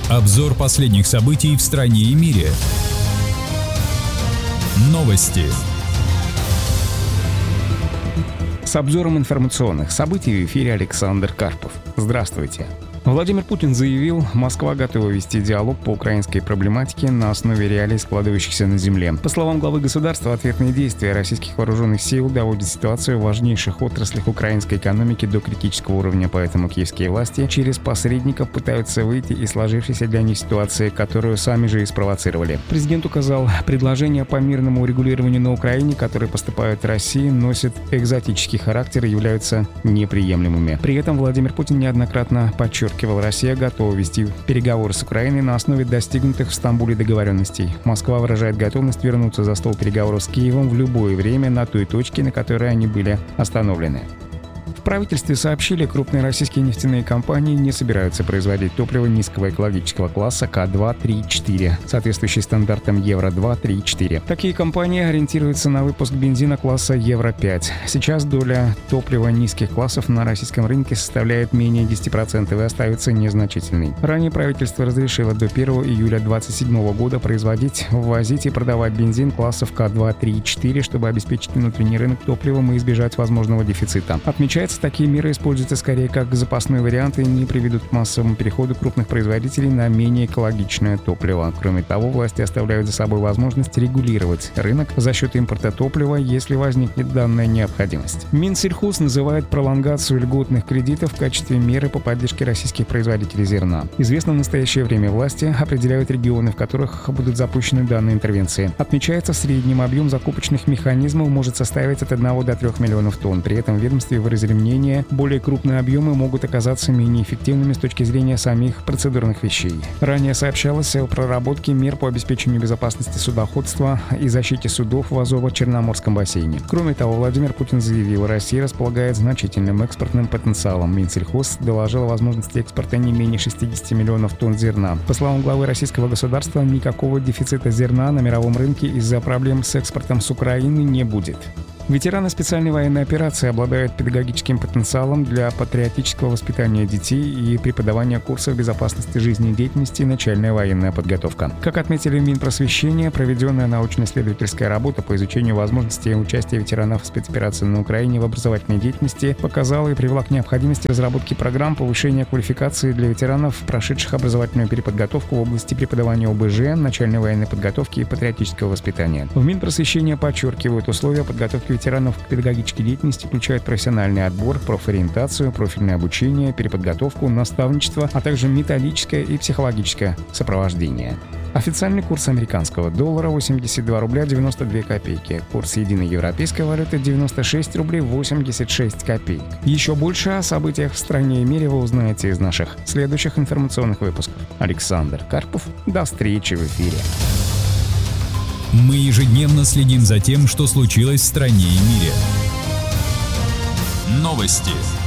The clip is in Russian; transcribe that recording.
Обзор последних событий в стране и мире. Новости. С обзором информационных событий в эфире Александр Карпов. Здравствуйте. Владимир Путин заявил, Москва готова вести диалог по украинской проблематике на основе реалий, складывающихся на земле. По словам главы государства, ответные действия российских вооруженных сил доводят ситуацию в важнейших отраслях украинской экономики до критического уровня, поэтому киевские власти через посредников пытаются выйти из сложившейся для них ситуации, которую сами же и спровоцировали. Президент указал, предложения по мирному урегулированию на Украине, которые поступают в России, носят экзотический характер и являются неприемлемыми. При этом Владимир Путин неоднократно подчеркивал, Россия готова вести переговоры с Украиной на основе достигнутых в Стамбуле договоренностей. Москва выражает готовность вернуться за стол переговоров с Киевом в любое время на той точке, на которой они были остановлены. В правительстве сообщили, крупные российские нефтяные компании не собираются производить топливо низкого экологического класса К2, 3, 4, соответствующие стандартам Евро-2, 3, 4. Такие компании ориентируются на выпуск бензина класса Евро-5. Сейчас доля топлива низких классов на российском рынке составляет менее 10% и остается незначительной. Ранее правительство разрешило до 1 июля 2027 года производить, ввозить и продавать бензин классов К2, 3 и 4, чтобы обеспечить внутренний рынок топливом и избежать возможного дефицита. Отмечается, такие меры используются скорее как запасной вариант и не приведут к массовому переходу крупных производителей на менее экологичное топливо. Кроме того, власти оставляют за собой возможность регулировать рынок за счет импорта топлива, если возникнет данная необходимость. Минсельхоз называет пролонгацию льготных кредитов в качестве меры по поддержке российских производителей зерна. Известно, в настоящее время власти определяют регионы, в которых будут запущены данные интервенции. Отмечается, в среднем объем закупочных механизмов может составить от 1 до 3 миллионов тонн. При этом в ведомстве выразили мнение, более крупные объемы могут оказаться менее эффективными с точки зрения самих процедурных вещей. Ранее сообщалось о проработке мер по обеспечению безопасности судоходства и защите судов в Азово-Черноморском бассейне. Кроме того, Владимир Путин заявил, Россия располагает значительным экспортным потенциалом. Минсельхоз доложил о возможности экспорта не менее 60 миллионов тонн зерна. По словам главы российского государства, никакого дефицита зерна на мировом рынке из-за проблем с экспортом с Украины не будет. Ветераны специальной военной операции обладают педагогическим потенциалом для патриотического воспитания детей и преподавания курсов безопасности жизнедеятельности и начальная военная подготовка. Как отметили в Минпросвещения, проведенная научно-исследовательская работа по изучению возможностей участия ветеранов спецоперации на Украине в образовательной деятельности показала и привела к необходимости разработки программ повышения квалификации для ветеранов, прошедших образовательную переподготовку в области преподавания ОБЖ, начальной военной подготовки и патриотического воспитания. В Минпросвещения подчеркивают, условия подготовки ветеранов к педагогической деятельности включают профессиональный отбор, профориентацию, профильное обучение, переподготовку, наставничество, а также методическое и психологическое сопровождение. Официальный курс американского доллара 82 рубля 92 копейки. Курс единой европейской валюты 96 рублей 86 копеек. Еще больше о событиях в стране и мире вы узнаете из наших следующих информационных выпусков. Александр Карпов. До встречи в эфире. Мы ежедневно следим за тем, что случилось в стране и мире. Новости.